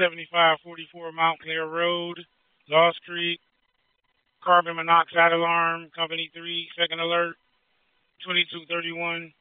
7544 Mount Clair Road, Lost Creek. Carbon monoxide alarm, Company 3, second alert, 2231.